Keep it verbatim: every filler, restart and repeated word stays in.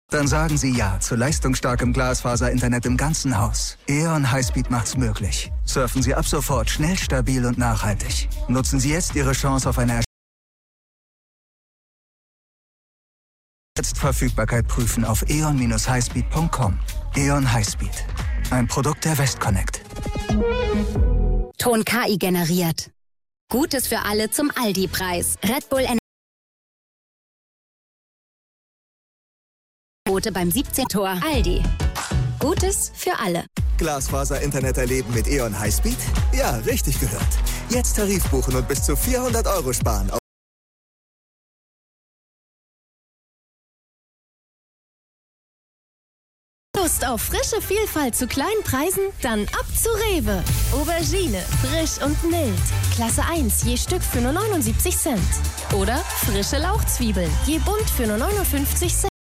Dann sagen Sie Ja zu leistungsstarkem Glasfaser-Internet im ganzen Haus. E O N Highspeed macht's möglich. Surfen Sie ab sofort schnell, stabil und nachhaltig. Nutzen Sie jetzt Ihre Chance auf eine Jetzt Verfügbarkeit prüfen auf e o n dash highspeed punkt com. E O N Highspeed. Ein Produkt der Westconnect. Ton K I generiert. Gutes für alle zum Aldi-Preis. Red Bull Energie. Beim siebzehnten Tor Aldi. Gutes für alle. Glasfaser-Internet erleben mit E O N Highspeed? Ja, richtig gehört. Jetzt Tarif buchen und bis zu vierhundert Euro sparen. Lust auf frische Vielfalt zu kleinen Preisen? Dann ab zu Rewe. Aubergine, frisch und mild. Klasse eins, je Stück für nur neunundsiebzig Cent. Oder frische Lauchzwiebeln, je Bund für nur neunundfünfzig Cent.